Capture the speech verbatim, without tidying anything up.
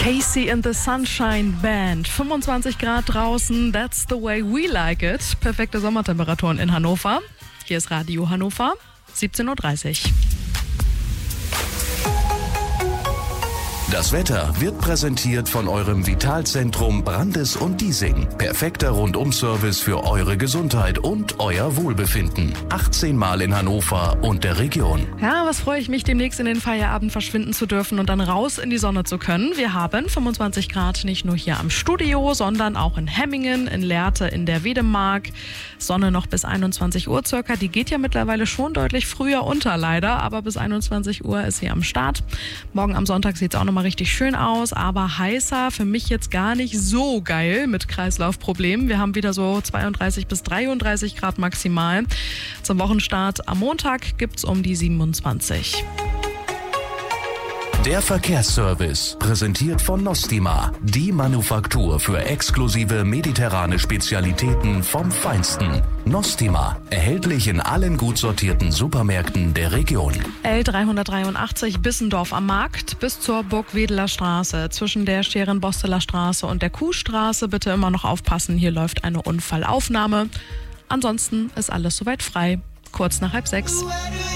Casey and the Sunshine Band. fünfundzwanzig Grad draußen, that's the way we like it. Perfekte Sommertemperaturen in Hannover. Hier ist Radio Hannover, siebzehn Uhr dreißig. Das Wetter wird präsentiert von eurem Vitalzentrum Brandes und Diesing. Perfekter Rundum-Service für eure Gesundheit und euer Wohlbefinden. achtzehn Mal in Hannover und der Region. Ja, was freue ich mich, demnächst in den Feierabend verschwinden zu dürfen und dann raus in die Sonne zu können. Wir haben fünfundzwanzig Grad nicht nur hier am Studio, sondern auch in Hemmingen, in Lehrte, in der Wedemark. Sonne noch bis einundzwanzig Uhr circa. Die geht ja mittlerweile schon deutlich früher unter, leider. Aber bis einundzwanzig Uhr ist sie am Start. Morgen am Sonntag sieht es auch nochmal richtig schön aus, aber heißer, für mich jetzt gar nicht so geil mit Kreislaufproblemen. Wir haben wieder so zweiunddreißig bis dreiunddreißig Grad maximal. Zum Wochenstart am Montag gibt es um die siebenundzwanzig. Der Verkehrsservice, präsentiert von Nostima, die Manufaktur für exklusive mediterrane Spezialitäten vom Feinsten. Nostima, erhältlich in allen gut sortierten Supermärkten der Region. L dreihundertdreiundachtzig Bissendorf am Markt bis zur Burgwedeler Straße. Zwischen der Scheren-Bosteler Straße und der Kuhstraße bitte immer noch aufpassen, hier läuft eine Unfallaufnahme. Ansonsten ist alles soweit frei. Kurz nach halb sechs.